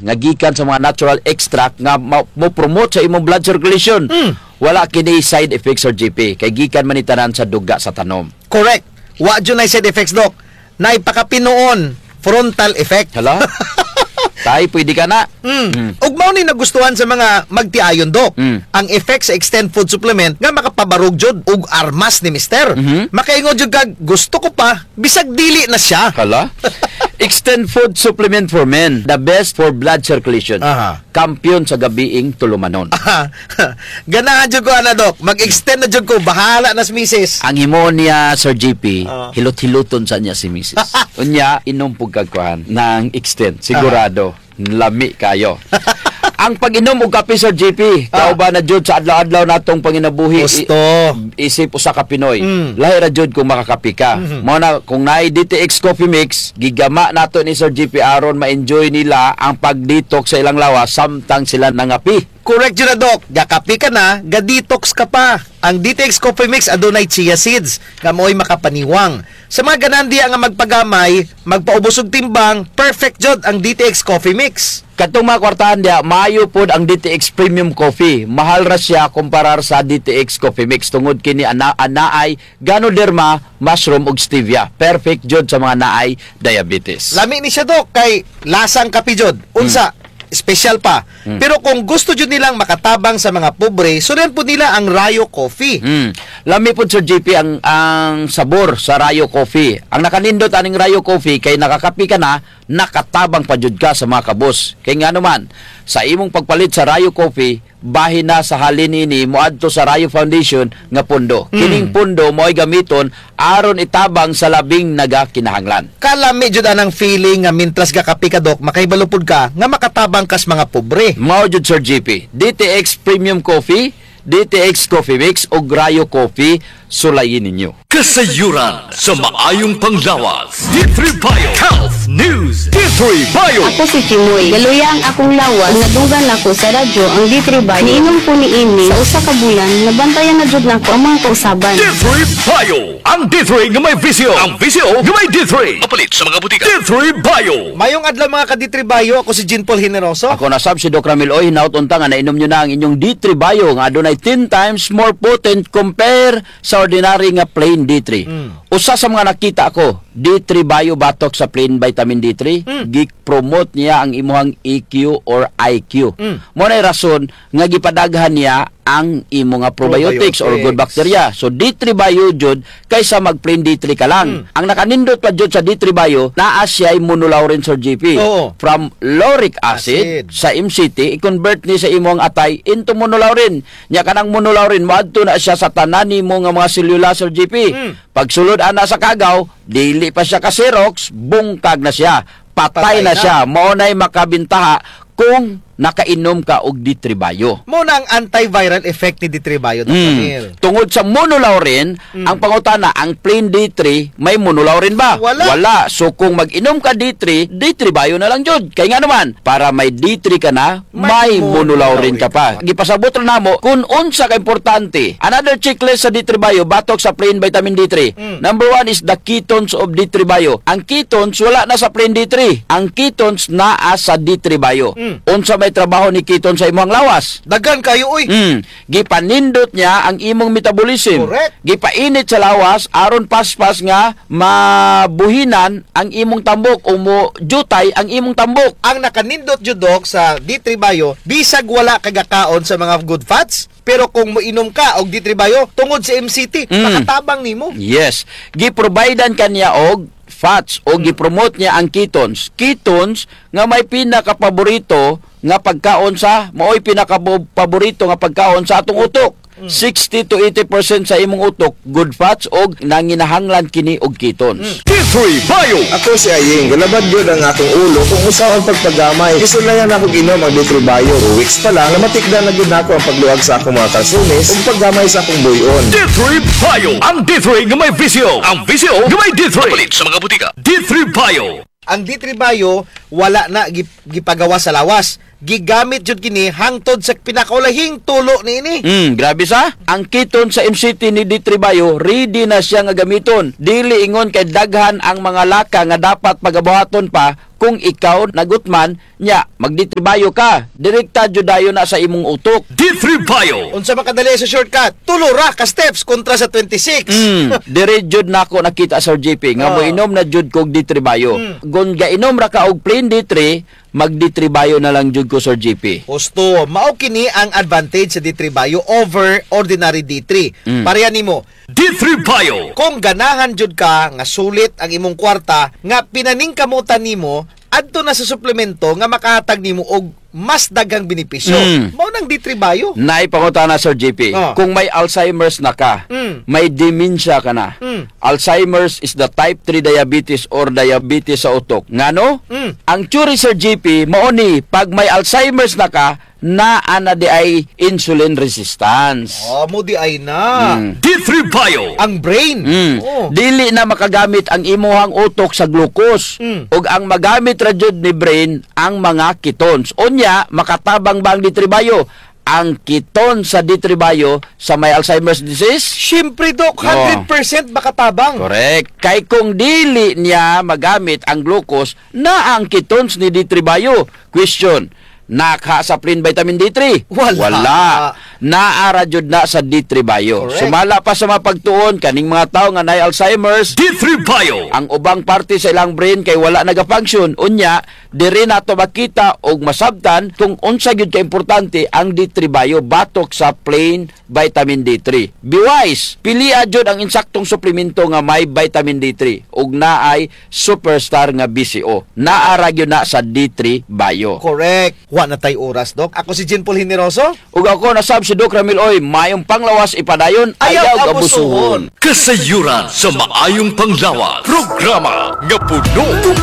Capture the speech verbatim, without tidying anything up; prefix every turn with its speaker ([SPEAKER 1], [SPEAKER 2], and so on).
[SPEAKER 1] nga gikan sa mga natural extract nga mo, mo promote sa imong blood circulation.
[SPEAKER 2] Mm.
[SPEAKER 1] Wala kini side effects, Sir G P, kay gikan man itanan sa duga sa tanom.
[SPEAKER 2] Correct. Wa dyan na side effects, Doc. Naipakapinoon, frontal effect.
[SPEAKER 1] Hala? Tay, pwede ka na.
[SPEAKER 2] Mm.
[SPEAKER 1] Mm.
[SPEAKER 2] Ug mao ni nagustuhan sa mga magtiayon, Doc.
[SPEAKER 1] Mm.
[SPEAKER 2] Ang effect sa Extend Food Supplement nga makapabarog jud og armas ni Mister.
[SPEAKER 1] Mhm.
[SPEAKER 2] Makaingon jud kag gusto ko pa bisag dili na siya.
[SPEAKER 1] Hala? Extend Food Supplement for Men, the best for blood circulation.
[SPEAKER 2] Aha.
[SPEAKER 1] Kampiyon sa gabiing tulumanon.
[SPEAKER 2] Ganahan jud ko ana, Doc. Mag-extend na jud ko, bahala na si Missus.
[SPEAKER 1] Ang imo niya, Sir G P,
[SPEAKER 2] Ah.
[SPEAKER 1] hilot-hiloton sa niya si missus Unya, inom pug kagkuhan ng extend. Sigurado, lami kayo. Ang pag-inom og kape, Sir G P,
[SPEAKER 2] Ah.
[SPEAKER 1] kauban na jud sa adlaw-adlaw natong panginabuhi.
[SPEAKER 2] Gusto.
[SPEAKER 1] I- isip usa ka Pinoy.
[SPEAKER 2] Mm.
[SPEAKER 1] Lahi ra jud kung makakapi ka.
[SPEAKER 2] Mhm.
[SPEAKER 1] Mao na kung naay D T X Coffee Mix, gigama nato ni Sir G P aron ma-enjoy nila ang pag-detox sa ilang lawas samtang sila nangapi.
[SPEAKER 2] Correct yun na, Doc. Gakapi ka na, ga-detox ka pa. Ang D T X Coffee Mix adunay chia seeds, nga mo'y makapaniwang. Sa mga ganandiya nga magpagamay, magpaubos og timbang, perfect jud ang D T X Coffee Mix.
[SPEAKER 1] Katong mga kwartahan dia, maayo pod ang D T X Premium Coffee. Mahal ra siya kumparar sa D T X Coffee Mix tungod kini ana anaay Ganoderma, mushroom ug stevia. Perfect jud sa mga naay diabetes.
[SPEAKER 2] Lami ni siya, Doc, kay lasang kapi jud. Unsa, special pa.
[SPEAKER 1] Mm.
[SPEAKER 2] Pero kung gusto jud nilang makatabang sa mga pobre, sundan po nila ang Rayo Coffee.
[SPEAKER 1] Mm. Lami po, Sir G P, ang, ang sabor sa Rayo Coffee. Ang nakanindot aning Rayo Coffee, kay nakakapi ka na, nakatabang pa jud ka sa mga kabos. Kay nga naman, sa imong pagpalit sa Rayo Coffee, bahin na sa halin ini, moadto sa Rayo Foundation nga pundo.
[SPEAKER 2] Mm.
[SPEAKER 1] Kining pundo mo'y gamiton aron itabang sa labing nagakinahanglan.
[SPEAKER 2] Kalami jud anang feeling nga mintras gakapi ka, Doc, makaibalupod ka nga makatabang kas mga pobre.
[SPEAKER 1] Mao jud, Sir G P, D T X Premium Coffee, D T X Coffee Mix o Rayo Coffee, sulayin ninyo.
[SPEAKER 3] Kasayuran sa maayong panglawas. D three Bio Health News. D three Bio.
[SPEAKER 4] Ako si Chimoy. Galuya ang akong lawas. Nadugan ako sa radyo ang D three Bio. Niinom ko ni ini sa usa ka bulan. Nabantayan na jud nako ang mga kausaban.
[SPEAKER 3] D three Bio. Ang D three nga may visyo. Ang visyo nga may D three. Mapalit sa mga butika. D three Bio.
[SPEAKER 2] Mayong adlaw mga kaditribayo, ako si Jean Paul Generoso.
[SPEAKER 1] Ako na sab si Doc Ramil Oy, hinaut unta nga nainom nyo na ang inyong D three Bio nga adunay ten times more potent compare sa ordinary nga plain D three.
[SPEAKER 2] Mm.
[SPEAKER 1] Usa sa mga nakita ko, D three Bio batok sa plain vitamin D three,
[SPEAKER 2] Mm.
[SPEAKER 1] gi-promote niya ang imuhang E Q or I Q.
[SPEAKER 2] Mm.
[SPEAKER 1] Mo na rason nga gipadaghan niya ang imo nga probiotics, or good bacteria. So D three Bio jud kaysa mag plain D three ka lang.
[SPEAKER 2] Mm.
[SPEAKER 1] Ang nakanindot pa jud sa D three Bio, naa siya immunolaurin, Sir G P.
[SPEAKER 2] Oo.
[SPEAKER 1] From lauric acid,
[SPEAKER 2] Acid.
[SPEAKER 1] sa M C T, i-convert ni sa imong atay into monolaurin. Nya kanang monolaurin, maadto na siya sa tanan nimo nga mga selula, Sir G P.
[SPEAKER 2] Mm.
[SPEAKER 1] Pagsulod ana sa kagaw, dili pa siya ka Xerox, bungkag na siya. Patay,
[SPEAKER 2] Patay
[SPEAKER 1] na,
[SPEAKER 2] na.
[SPEAKER 1] siya. Mao na'y makabintaha kung nakainom ka og D three Bio.
[SPEAKER 2] Mo na ang antiviral effect ni D three Bio, Doc
[SPEAKER 1] Mm.
[SPEAKER 2] Ramil.
[SPEAKER 1] Tungod sa monolaurin,
[SPEAKER 2] Mm.
[SPEAKER 1] ang pangutana, ang plain D three, may monolaurin ba?
[SPEAKER 2] Wala.
[SPEAKER 1] So kung mag-inom ka D three, D three Bio na lang jud. Kaya nga naman, para may D three ka na, may,
[SPEAKER 2] May
[SPEAKER 1] monolaurin
[SPEAKER 2] monolaurin
[SPEAKER 1] ka pa.
[SPEAKER 2] ka pa.
[SPEAKER 1] Gipasabot na namo kung unsa ka importante. Another checklist sa D three Bio, batok sa plain vitamin D three.
[SPEAKER 2] Mm.
[SPEAKER 1] Number one is the ketones of D three Bio. Ang ketones wala na sa plain D three. Ang ketones naa sa D three Bio.
[SPEAKER 2] Mm.
[SPEAKER 1] Unsa may trabaho ni ketones sa imong lawas?
[SPEAKER 2] Dagan kayo, uy.
[SPEAKER 1] Mm, gipanindot niya ang imong metabolism.
[SPEAKER 2] Correct.
[SPEAKER 1] Gipainit sa lawas aron paspas nga mabuhinan ang imong tambok o mo jutay ang imong tambok.
[SPEAKER 2] Ang nakanindot jud, Doc, sa D three Bio, bisag wala kagakaon sa mga good fats, pero kung moinom ka og D three Bio tungod sa M C T,
[SPEAKER 1] Mm.
[SPEAKER 2] makatabang nimo.
[SPEAKER 1] Yes, giprovidean kanya og fats o gipromote niya ang ketones. Ketones nga may pinaka-paborito nga pagkaon sa maoy pinaka-paborito nga pagkaon sa atong utok. sixty to eighty percent sa imong utok good fats og nanginahanglan kini og ketones.
[SPEAKER 3] D three Bio.
[SPEAKER 5] Ako si Aying, galabad yun ang akong ulo kung usaw ang pagpagamay. Kisulayan ako ginom ang D three Bio. Two weeks pa lang, namatikdan na gid nako ang pagluwag sa akong mga kalsunis ug paggamay sa akong buyon.
[SPEAKER 3] D three Bio. Ang D three nga may visyo. Ang visyo nga may D three. Mapalit sa mga butika. D three Bio.
[SPEAKER 2] Ang D three Bio wala na gip- gipagawa sa lawas. gigamit jud kini hangtod sa pinakaulahing tulo niini.
[SPEAKER 1] Hmm, grabe sa. Ang kiton sa M C T ni D three Bayo, ready na siya nga gamiton. Dili ingon kay daghan ang mga laka nga dapat pagabuhaton pa kung ikaw nagutman nya mag-D three Bayo ka. Direkta jud dayon na sa imong utok.
[SPEAKER 3] D three Bio.
[SPEAKER 2] Unsa makadali sa shortcut? Tulo ra ka steps kontra sa twenty-six.
[SPEAKER 1] Hmm, dire jud nako nakita sa G P nga
[SPEAKER 2] Ah.
[SPEAKER 1] mo inom na jud kog D three Bayo.
[SPEAKER 2] Hmm.
[SPEAKER 1] Gon ga inom ra ka og plain D three, mag-D three Bayo na lang jud ko Sir G P.
[SPEAKER 2] Husto, mao kini ang advantage sa D three Bio over ordinary D three.
[SPEAKER 1] Mm.
[SPEAKER 2] Pareha nimo,
[SPEAKER 3] D three Bio.
[SPEAKER 2] kung ganahan jud ka nga sulit ang imong kwarta nga pinaningkamutan nimo adto na sa suplemento nga makahatag nimo og mas daghang benepisyo.
[SPEAKER 1] Mm.
[SPEAKER 2] Mao nang D three Bio.
[SPEAKER 1] Naipangutana Sir G P,
[SPEAKER 2] Ah.
[SPEAKER 1] kung may Alzheimer's na ka,
[SPEAKER 2] Mm.
[SPEAKER 1] may dementia ka na.
[SPEAKER 2] Mm.
[SPEAKER 1] Alzheimer's is the type three diabetes or diabetes sa utok. Ngano?
[SPEAKER 2] Mm.
[SPEAKER 1] Ang theory Sir G P, mao ni pag may Alzheimer's na ka, naa na di ay insulin resistance.
[SPEAKER 2] Oh, mo di ay na.
[SPEAKER 1] Mm.
[SPEAKER 3] D three Bio.
[SPEAKER 2] Ang brain.
[SPEAKER 1] Mm.
[SPEAKER 2] Oh.
[SPEAKER 1] Dili na makagamit ang imuhang utok sa glucose.
[SPEAKER 2] Mm.
[SPEAKER 1] Ug ang magamit ra jud ni brain ang mga ketones. Unya makatabang ba ang D three Bio? Ang keton sa D three Bio sa may Alzheimer's disease?
[SPEAKER 2] Siyempre, Dok, one hundred percent makatabang.
[SPEAKER 1] Correct. Kay kung dili niya magamit ang glucose na ang ketones ni D three Bio. Question, naka-supplement vitamin D three?
[SPEAKER 2] Wala.
[SPEAKER 1] Wala. Naara jud na sa D three Bio.
[SPEAKER 2] Correct.
[SPEAKER 1] Sumala pa sa mapagtuon kaning mga tawo nga nay Alzheimer's,
[SPEAKER 3] D three Bio.
[SPEAKER 1] ang ubang parte sa ilang brain kay wala nagafunction, unya diri nato makita og masabtan kung unsa gyud ka importante ang D three Bio batok sa plain vitamin D three. Be wise, pilia jud ang insaktong suplemento nga may vitamin D three ug naay superstar nga B C O. Naara gyud na sa D three Bio.
[SPEAKER 2] Correct. Wa na tay oras, Dok. Ako si Jean Paul Generoso.
[SPEAKER 1] Ug ako nasab si Doc Ramil Oy, mayong panglawas ipadayon,
[SPEAKER 2] Ayaw
[SPEAKER 1] ayaw
[SPEAKER 2] abusuhon.
[SPEAKER 1] abusuhon.
[SPEAKER 3] Kasayuran sa maayong panglawas. Programa nga puno